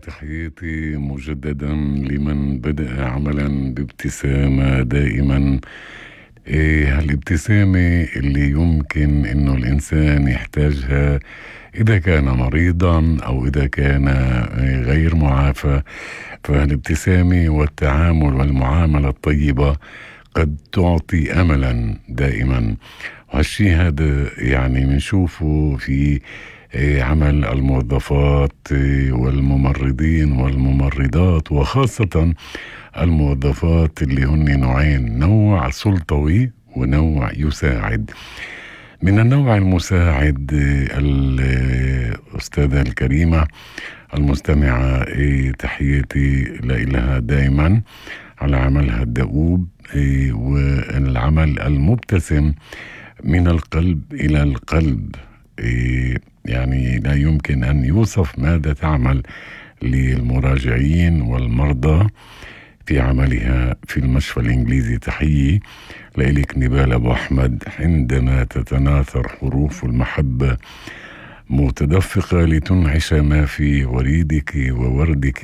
تحياتي مجددا لمن بدأ عملا بابتسامة دائما. هالابتسامة اللي يمكن انه الانسان يحتاجها اذا كان مريضا او اذا كان غير معافى. فالابتسامة والتعامل والمعاملة الطيبة قد تعطي املا دائما، وهالشي هذا يعني بنشوفه في عمل الموظفات والممرضين والممرضات، وخاصة الموظفات اللي هن نوعين: نوع سلطوي ونوع يساعد. من النوع المساعد الأستاذة الكريمة المستمعة، تحياتي لها دائما على عملها الدؤوب والعمل المبتسم من القلب إلى القلب. يعني لا يمكن أن يوصف ماذا تعمل للمراجعين والمرضى في عملها في المشفى الإنجليزي. تحيي لإلك نبال أبو أحمد، عندما تتناثر حروف المحبة متدفقة لتنعش ما في وريدك ووردك